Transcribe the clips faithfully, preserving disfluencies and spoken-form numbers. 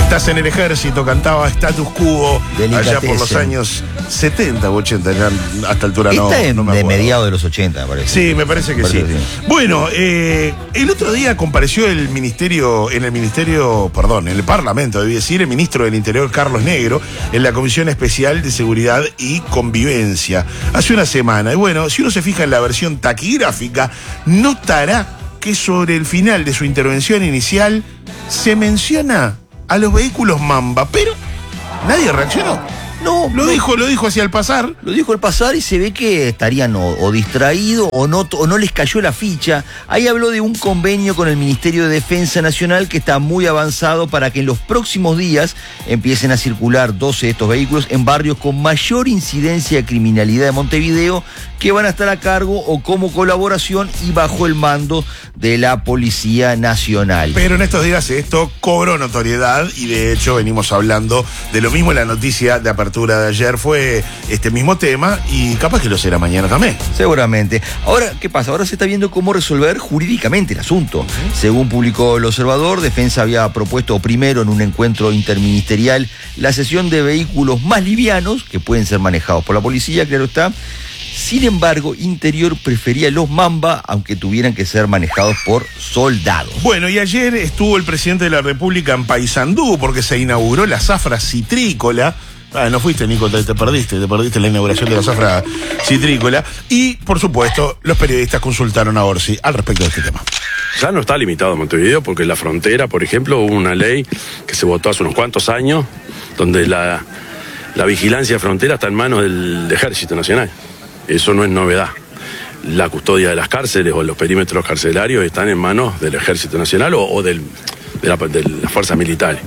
Estás en el ejército, cantaba Status Quo allá por los años setenta o ochenta, ya a esta altura no, Esta es no me de acuerdo. mediados de los ochenta, me parece. Sí, me parece que me parece sí. sí. Bueno, eh, el otro día compareció el ministerio, en el ministerio, perdón, en el Parlamento, debí decir, el ministro del Interior, Carlos Negro, en la Comisión Especial de Seguridad y Convivencia, hace una semana. Y bueno, si uno se fija en la versión taquigráfica, notará que sobre el final de su intervención inicial se menciona a los vehículos Mamba, pero nadie reaccionó. No, Lo no. dijo, lo dijo hacia el pasar. Lo dijo al pasar y se ve que estarían o, o distraídos o no, o no les cayó la ficha. Ahí habló de un convenio con el Ministerio de Defensa Nacional que está muy avanzado para que en los próximos días empiecen a circular doce de estos vehículos en barrios con mayor incidencia de criminalidad de Montevideo, que van a estar a cargo o como colaboración y bajo el mando de la Policía Nacional. Pero en estos días esto cobró notoriedad y de hecho venimos hablando de lo mismo. La noticia de apertura de ayer fue este mismo tema y capaz que lo será mañana también. Seguramente. Ahora, ¿qué pasa? Ahora se está viendo cómo resolver jurídicamente el asunto. Según publicó el Observador, Defensa había propuesto primero en un encuentro interministerial la cesión de vehículos más livianos, que pueden ser manejados por la policía, claro está. Sin embargo, Interior prefería los Mamba, aunque tuvieran que ser manejados por soldados. Bueno, y ayer estuvo el presidente de la República en Paysandú porque se inauguró la zafra citrícola. Ah, no fuiste, Nico, te, te perdiste, te perdiste la inauguración de la zafra citrícola. Y, por supuesto, los periodistas consultaron a Orsi al respecto de este tema. Ya no está limitado a Montevideo porque en la frontera, por ejemplo, hubo una ley que se votó hace unos cuantos años donde la, la vigilancia de frontera está en manos del Ejército Nacional. Eso no es novedad. La custodia de las cárceles o los perímetros carcelarios están en manos del Ejército Nacional o, o del, de, la, de las fuerzas militares.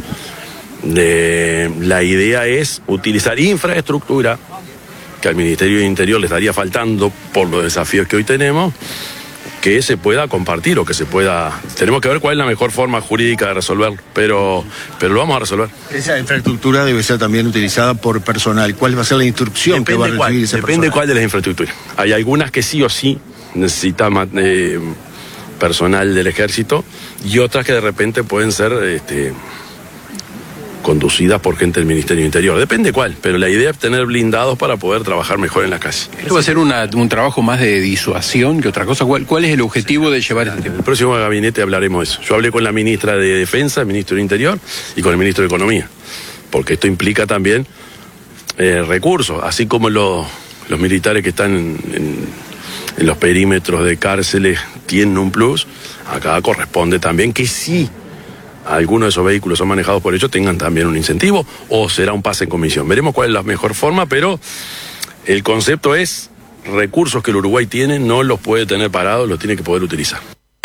De, la idea es utilizar infraestructura que al Ministerio de Interior le estaría faltando por los desafíos que hoy tenemos, que se pueda compartir o que se pueda... Tenemos que ver cuál es la mejor forma jurídica de resolverlo, pero, pero lo vamos a resolver. Esa infraestructura debe ser también utilizada por personal. ¿Cuál va a ser la instrucción Depende que va a recibir cuál, ese Depende personal? cuál de las infraestructuras. Hay algunas que sí o sí necesitan eh, personal del Ejército y otras que de repente pueden ser... Este, conducidas por gente del Ministerio de Interior. Depende cuál, pero la idea es tener blindados para poder trabajar mejor en la calle. ¿Esto va a ser una, un trabajo más de disuasión que otra cosa? ¿Cuál, cuál es el objetivo de llevar este En tema? el próximo gabinete hablaremos de eso. Yo hablé con la ministra de Defensa, el ministro de Interior y con el ministro de Economía, porque esto implica también eh, recursos, así como los, los militares que están en, en, en los perímetros de cárceles tienen un plus, acá corresponde también que sí algunos de esos vehículos son manejados por ellos, tengan también un incentivo o será un pase en comisión. Veremos cuál es la mejor forma, pero el concepto es recursos que el Uruguay tiene, no los puede tener parados, los tiene que poder utilizar.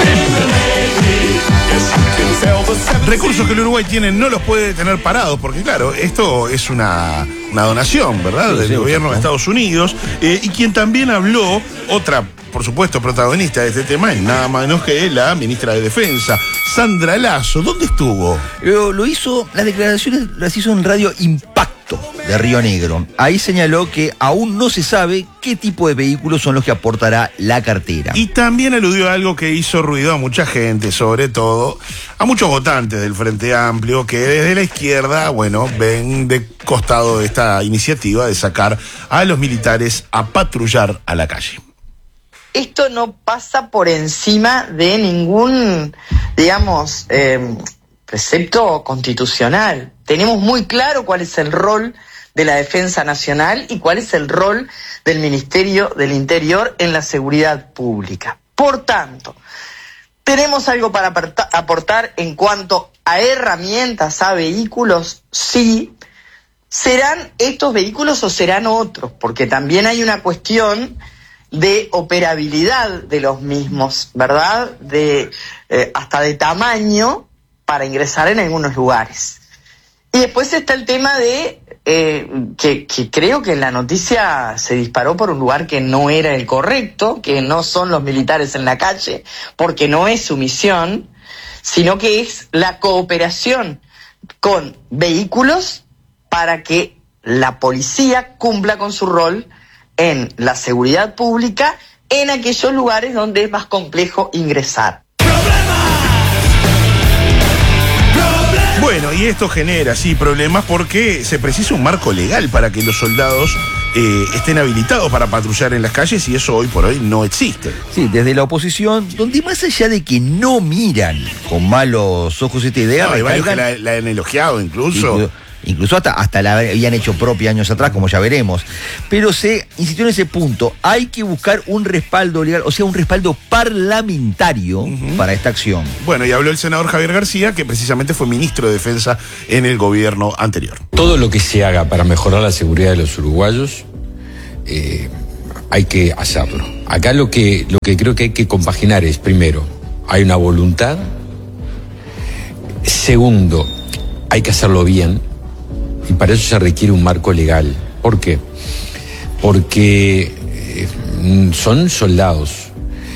Recursos que el Uruguay tiene no los puede tener parados, porque claro, esto es una, una donación, ¿verdad?, Sí, del sí, gobierno de Estados Unidos, eh, y quien también habló, otra, por supuesto, protagonista de este tema, es nada menos que la ministra de Defensa, Sandra Lasso. ¿Dónde estuvo? Lo, lo hizo, las declaraciones las hizo en Radio Impacto de Río Negro. Ahí señaló que aún no se sabe qué tipo de vehículos son los que aportará la cartera. Y también aludió a algo que hizo ruido a mucha gente, sobre todo a muchos votantes del Frente Amplio, que desde la izquierda, bueno, ven de costado esta iniciativa de sacar a los militares a patrullar a la calle. Esto no pasa por encima de ningún, digamos, eh, precepto constitucional. Tenemos muy claro cuál es el rol de la Defensa Nacional y cuál es el rol del Ministerio del Interior en la seguridad pública. Por tanto, ¿tenemos algo para aportar en cuanto a herramientas, a vehículos? Sí. ¿Serán estos vehículos o serán otros? Porque también hay una cuestión de operabilidad de los mismos, ¿verdad? De eh, hasta de tamaño para ingresar en algunos lugares. Y después está el tema de eh, que, que creo que la noticia se disparó por un lugar que no era el correcto, que no son los militares en la calle, porque no es su misión, sino que es la cooperación con vehículos para que la policía cumpla con su rol en la seguridad pública en aquellos lugares donde es más complejo ingresar. Bueno, y esto genera, sí, problemas porque se precisa un marco legal para que los soldados eh, estén habilitados para patrullar en las calles y eso hoy por hoy no existe. Sí, desde la oposición, donde más allá de que no miran con malos ojos esta idea, No, hay varios que recalcan- la, la han elogiado incluso. Incluso, incluso hasta, hasta la habían hecho propia años atrás, como ya veremos. Pero se insistió en ese punto. Hay que buscar un respaldo legal, o sea, un respaldo parlamentario uh-huh. para esta acción. Bueno, y habló el senador Javier García, que precisamente fue ministro de Defensa en el gobierno anterior. Todo lo que se haga para mejorar la seguridad de los uruguayos, eh, hay que hacerlo. Acá lo que, lo que creo que hay que compaginar es, primero, hay una voluntad. Segundo, hay que hacerlo bien. Y para eso se requiere un marco legal. ¿Por qué? Porque eh, son soldados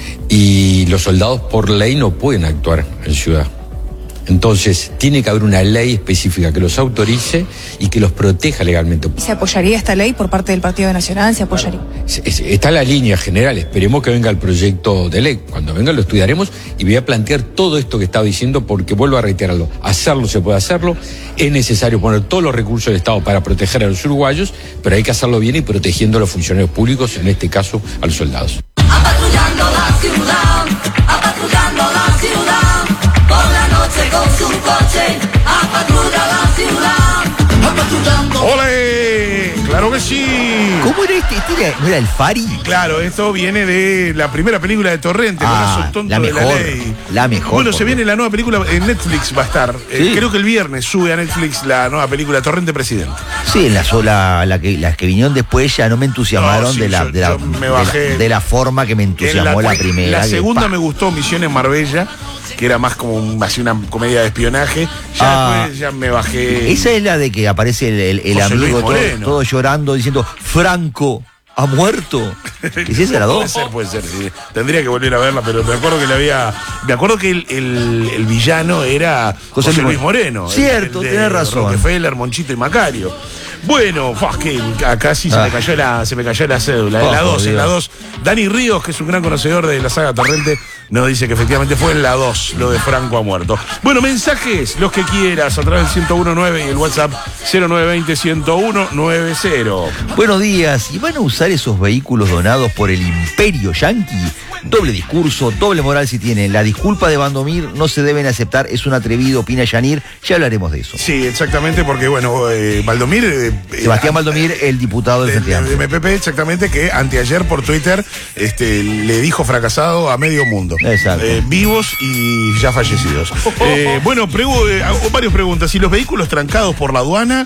y los soldados por ley no pueden actuar en ciudad. Entonces, tiene que haber una ley específica que los autorice y que los proteja legalmente. ¿Se apoyaría esta ley por parte del Partido Nacional? ¿Se apoyaría? Es- es- Está la línea general, esperemos que venga el proyecto de ley. Cuando venga lo estudiaremos y voy a plantear todo esto que estaba diciendo porque vuelvo a reiterarlo. Hacerlo se puede hacerlo, es necesario poner todos los recursos del Estado para proteger a los uruguayos, pero hay que hacerlo bien y protegiendo a los funcionarios públicos, en este caso a los soldados. Apatrullando la ciudad, apatrullando la ciudad, por la noche con su coche, apatrulla la ciudad, apatrullando. ¡Ole! ¡Claro que sí! ¿Cómo era este? ¿Este era- no era el Fari? Claro, esto viene de la primera película de Torrente, Ah, Corazón Tonto la de mejor, la Ley. la mejor, Bueno, por se Dios. viene la nueva película, en Netflix va a estar. Eh, Sí. creo que el viernes sube a Netflix la nueva película Torrente Presidente. Sí, la sola, la que, las que vinieron después ya no me entusiasmaron No, sí, de, la, yo- de, la, yo me de la- bajé. de la forma que me Que entusiasmó la, primera. La que, segunda pa. me gustó, Misión en Marbella, que era más como un- así una comedia de espionaje. Ya Ah. después ya me bajé. Esa es la de que aparece el, el- el José Luis amigo todo, Moreno. todo llorando diciendo Franco ha muerto. ¿Es esa la Puede dos? ser, puede ser, sí. Tendría que volver a verla, pero me acuerdo que la había. Me acuerdo que el, el- el villano era José, José Luis Luis Moreno. el- Cierto, el de tenés razón. Rockefeller, Monchito y Macario. Bueno, fua, que acá sí se, Ah. me cayó la, se me cayó la cédula. En Oh, la dos, por en la Dios. dos. Dani Ríos, que es un gran conocedor de la saga Torrente, nos dice que efectivamente fue en la dos, lo de Franco ha muerto. Bueno, mensajes, los que quieras, a través del ciento uno nueve y el WhatsApp cero nueve veinte, ciento uno noventa. Buenos días. ¿Y van a usar esos vehículos donados por el Imperio Yanqui? Doble discurso, doble moral si tienen. La disculpa de Bandomir no se deben aceptar. Es un atrevido, opina Yanir. Ya hablaremos de eso. Sí, exactamente, porque bueno, eh, Valdomir. eh, Sebastián Valdomir, el diputado del de, Frente de- de Amplio. M P P, exactamente, que anteayer por Twitter este, le dijo fracasado a medio mundo. Exacto. Eh, vivos y ya fallecidos. Eh, bueno, pregu- eh, hago varias preguntas. Si los vehículos trancados por la aduana,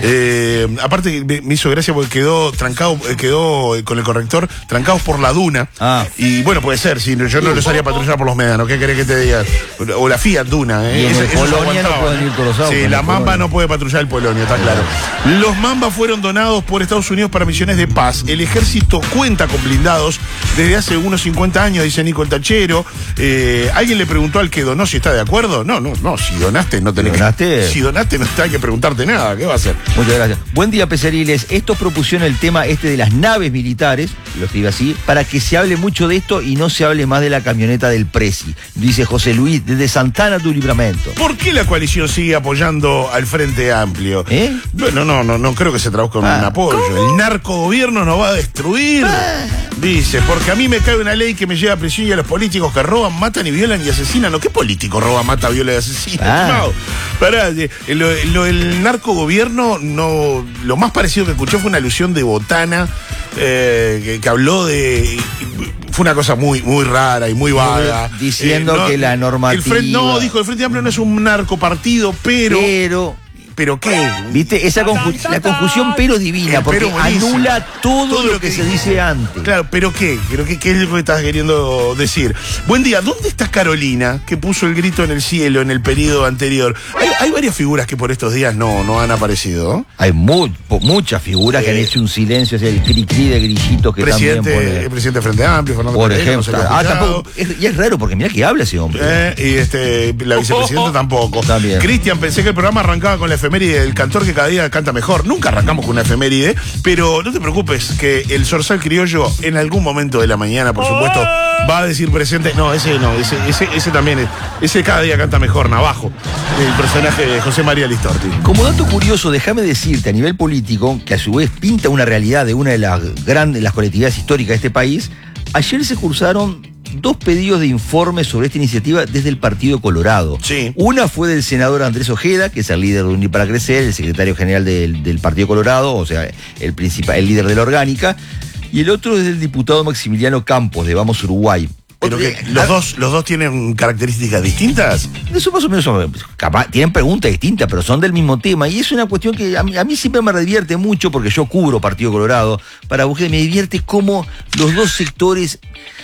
eh, aparte me, me hizo gracia porque quedó trancado, eh, quedó eh, con el corrector, trancados por la duna. Ah. Y bueno, puede ser, si no- yo no los haría patrullar por los médanos, ¿qué querés que te diga? O la Fiat Duna, ¿eh? Y en Ese- el esos Polonia no aguantaban. pueden ir todos los autos, Sí, en la el Mamba Polonia. no puede patrullar el Polonia, está claro. Los Mambas fueron donados por Estados Unidos para misiones de paz. El ejército cuenta con blindados desde hace unos cincuenta años, dice Nico el Tachero. Eh, ¿Alguien le preguntó al que donó si está de acuerdo? No, no, no, si donaste no tenés ¿Donaste? que... Si donaste no hay que preguntarte nada, ¿qué va a hacer? Muchas gracias. Buen día, Peseriles. Estos propusieron el tema este de las naves militares, lo escribe así, para que se hable mucho de esto y no se hable más de la camioneta del Prezi. Dice José Luis, desde Santana do Libramento. ¿Por qué la coalición sigue apoyando al Frente Amplio? ¿Eh? Bueno, no, no, no creo que se traduzca en Ah. un apoyo. El narcogobierno nos va a destruir. Dice, porque a mí me cae una ley que me lleva a prisión y a los políticos que roban, matan y violan y asesinan. ¿No? ¿Qué político roba, mata, viola y asesina? Ah. No. Pará, eh, lo, lo- el narcogobierno, no, lo más parecido que escuché fue una alusión de Botana, eh, que, que habló de... Fue una cosa muy, muy rara y muy vaga. Diciendo que la normativa- el Frente- no, dijo, el Frente Amplio no es un narcopartido, pero... Pero, ¿Pero qué? viste, esa conju- la confusión pero divina, El porque pero buenísimo. anula todo, Todo lo lo que, que se dice. dice antes. Claro, pero ¿qué? ¿Pero qué, qué es lo que estás queriendo decir? Buen día, ¿dónde está Carolina, que puso el grito en el cielo en el periodo anterior? Hay, hay varias figuras que por estos días no, no han aparecido, ¿no? Hay mu- po- muchas figuras que han Eh, hecho un silencio, es el cri-cri de grillitos que Presidente, también el pone. presidente del Frente Amplio, Fernando Por Pereira, no se ejemplo. lo ha Ah, escuchado. tampoco. Es- y es raro porque mirá que habla ese hombre. Eh, y este, la vicepresidenta tampoco. También. Cristian, pensé que el programa arrancaba con la efeméride del cantor que cada día canta mejor. Nunca arrancamos con una efeméride, pero no te preocupes que el Zorzal Criollo en algún momento de la mañana, por supuesto, va a decir presente. No, ese no, ese, ese, ese también es. Ese cada día canta mejor, Navajo, el personaje de José María Listorti. Como dato curioso, déjame decirte a nivel político, que a su vez pinta una realidad de una de las grandes las colectividades históricas de este país, ayer se cursaron dos pedidos de informe sobre esta iniciativa desde el Partido Colorado. Sí. Una fue del senador Andrés Ojeda, que es el líder de Unir para Crecer, el secretario general del, del Partido Colorado, o sea, el principal, el líder de la orgánica, y el otro es del diputado Maximiliano Campos, de Vamos Uruguay. Pero que los dos, los dos tienen características distintas. Eso más o menos son, capaz, tienen preguntas distintas, pero son del mismo tema. Y es una cuestión que a mí, a mí siempre me divierte mucho, porque yo cubro Partido Colorado, para buscar, me divierte cómo los dos sectores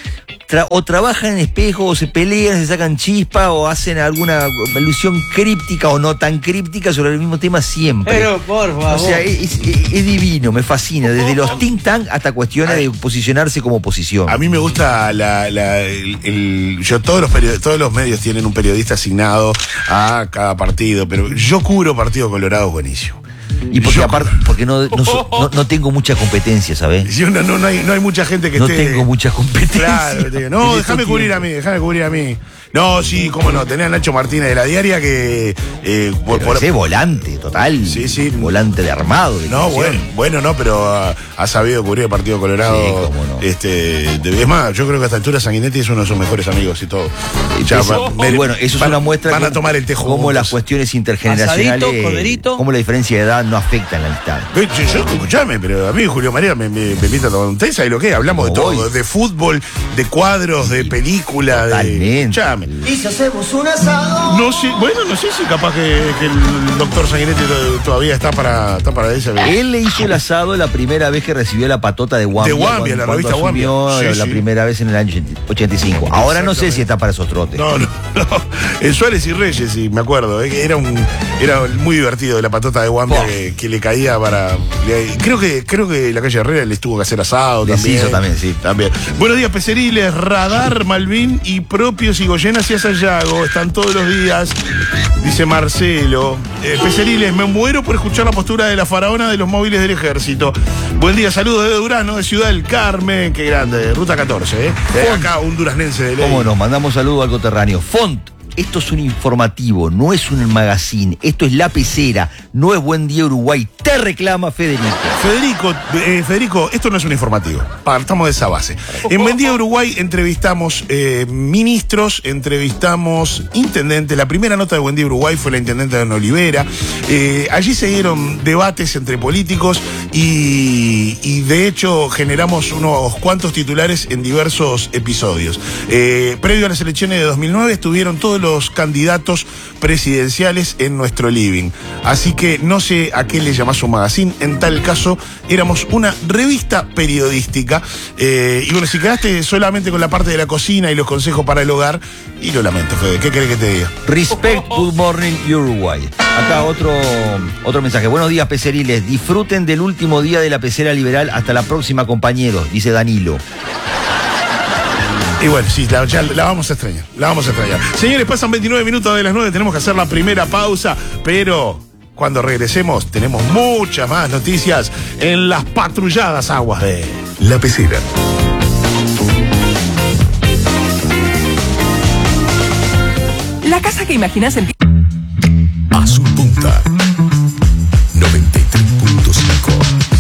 tra o trabajan en espejo, o se pelean, se sacan chispa, o hacen alguna alusión críptica o no tan críptica sobre el mismo tema siempre. Pero por favor. O sea, es, es, es divino, me fascina, desde los think tank hasta cuestiones de posicionarse como oposición. A mí me gusta la, la, el, el- yo todos los period- todos los medios tienen un periodista asignado a cada partido, pero yo cubro Partido Colorado buenísimo. Y porque Yo- aparte, porque no, no, so- no, no tengo mucha competencia, ¿sabes? Yo no, no, no hay, no hay mucha gente que No esté. tengo mucha competencia. Claro, te digo, en no, estos déjame cubrir a tiempos. mí, déjame cubrir a mí. No, sí, cómo no, tenés a Nacho Martínez de la Diaria que eh, por, Pero por- ese volante, total. Sí, sí. Volante de armado. De no, división. bueno, bueno, no, pero ah, ha sabido cubrir el Partido Colorado. Sí, cómo no. Este, de- es más, yo creo que a esta altura Sanguinetti es uno de sus mejores amigos y todo. Ya, Eso- va- mere- bueno, eso es van- una muestra Van a cómo- tomar el tejo. cómo juntos. las cuestiones intergeneracionales, Asadito, corderito. cómo la diferencia de edad no afecta en la amistad. Eh, Yo, yo, escuchame, pero a mí Julio María me, me, me invita a tomar un té, ¿sabes lo que? Hablamos de Voy. todo, de fútbol, de cuadros, de película, de. Totalmente. Escuchame. Y si hacemos un asado. No sé, bueno, no sé si capaz que, que el doctor Sanguinetti to- todavía está para, está para esa. Él le hizo el asado la primera vez que recibió la patota de Wambia. De Wambia, la revista asumió Wambia. Sí, la sí. primera vez en el año ochenta y cinco. Ahora no sé Exactamente. si está para esos trotes. No, no, no. En Suárez y Reyes, sí, me acuerdo. eh, que Era un, era muy divertido la patota de Wambia Oh. que, que le caía para. le- creo que, creo que la calle Herrera les tuvo que hacer asado Les también. hizo también, sí. También. Buenos días, Peceriles, Radar, Malvin y propios Igoyenas y Sayago. Están todos los días, dice Marcelo. Eh, Peceriles, me muero por escuchar la postura de la faraona de los móviles del ejército. Buen día, saludos de Durano, de Ciudad del Carmen. Qué grande, Ruta catorce, ¿eh? De acá un duraznense de ley. ¿Cómo nos mandamos saludos al coterráneo? Font, esto es un informativo, no es un magazine. Esto es La Pecera, no es Buen Día Uruguay. Te reclama Federico. Federico, eh, Federico, esto no es un informativo. Partamos de esa base. En Buen Día Uruguay entrevistamos eh, ministros, entrevistamos intendentes. La primera nota de Buen Día Uruguay fue la intendente de Don Olivera. Eh, allí se dieron debates entre políticos y, y de hecho generamos unos cuantos titulares en diversos episodios. Eh, previo a las elecciones de dos mil nueve estuvieron todos los candidatos presidenciales en nuestro living. Así que no sé a qué le llamás un magazine. En tal caso, éramos una revista periodística. Eh, y bueno, si quedaste solamente con la parte de la cocina y los consejos para el hogar, y lo lamento, Fede, ¿qué querés que te diga? Respect, good morning, Uruguay. Acá otro, otro mensaje. Buenos días, peceriles. Disfruten del último día de la pecera liberal. Hasta la próxima, compañeros, dice Danilo. Y bueno, sí, la, ya la vamos a extrañar, la vamos a extrañar. Señores, pasan veintinueve minutos de las nueve, tenemos que hacer la primera pausa, pero cuando regresemos tenemos muchas más noticias en las patrulladas aguas de La Pecera. La casa que imaginas en... Azul Punta noventa y tres punto cinco.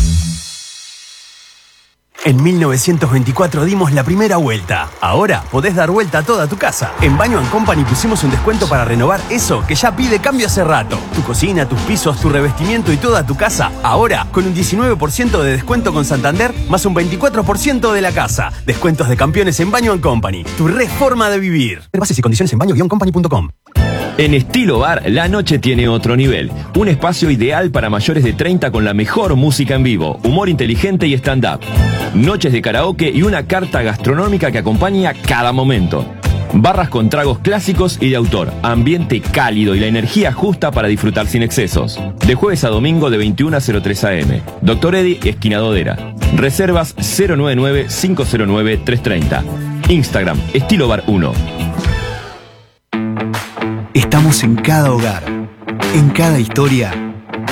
En mil novecientos veinticuatro dimos la primera vuelta. Ahora podés dar vuelta a toda tu casa. En Baño and Company pusimos un descuento para renovar eso que ya pide cambio hace rato. Tu cocina, tus pisos, tu revestimiento y toda tu casa. Ahora con un diecinueve por ciento de descuento con Santander más un veinticuatro por ciento de la casa. Descuentos de campeones en Baño and Company. Tu reforma de vivir. Bases y condiciones en baño guion company punto com. En Estilo Bar, la noche tiene otro nivel. Un espacio ideal para mayores de treinta con la mejor música en vivo, humor inteligente y stand-up. Noches de karaoke y una carta gastronómica que acompaña cada momento. Barras con tragos clásicos y de autor, ambiente cálido y la energía justa para disfrutar sin excesos. De jueves a domingo de veintiuna a cero tres a eme. Doctor Eddy, esquina Dodera. Reservas cero nueve nueve, cinco cero nueve, tres tres cero. Instagram, Estilo Bar uno. Estamos en cada hogar, en cada historia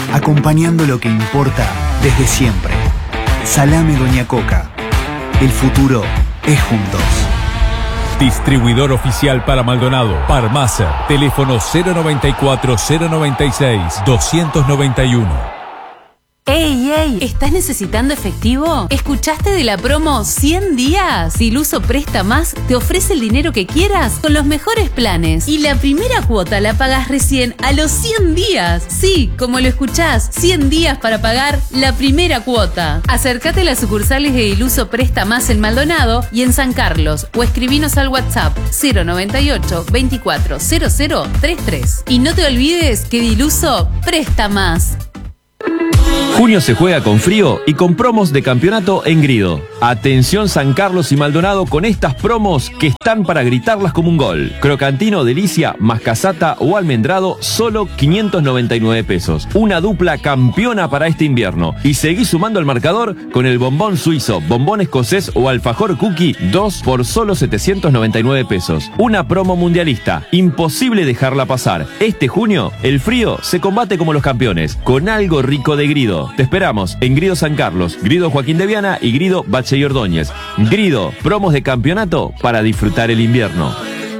acompañando lo que importa desde siempre. Salame Doña Coca. El futuro es juntos. Distribuidor oficial para Maldonado. Parmacer. Teléfono cero noventa y cuatro, cero noventa y seis, doscientos noventa y uno. ¡Ey, ey! ¿Estás necesitando efectivo? ¿Escuchaste de la promo cien días? Diluso Presta Más te ofrece el dinero que quieras con los mejores planes. Y la primera cuota la pagas recién a los cien días. Sí, como lo escuchás, cien días para pagar la primera cuota. Acércate a las sucursales de Diluso Presta Más en Maldonado y en San Carlos o escribinos al WhatsApp cero noventa y ocho, veinticuatro, cero cero treinta y tres. Y no te olvides que Diluso Presta Más. Junio se juega con frío y con promos de campeonato en Grido. Atención San Carlos y Maldonado con estas promos que están para gritarlas como un gol. Crocantino, delicia, más casata o almendrado, solo quinientos noventa y nueve pesos. Una dupla campeona para este invierno. Y seguí sumando al marcador con el bombón suizo, bombón escocés o alfajor cookie, dos por solo setecientos noventa y nueve pesos. Una promo mundialista. Imposible dejarla pasar. Este junio, el frío se combate como los campeones, con algo rico de Grido. Te esperamos en Grido San Carlos, Grido Joaquín de Viana y Grido Bache y Ordóñez. Grido, promos de campeonato para disfrutar el invierno.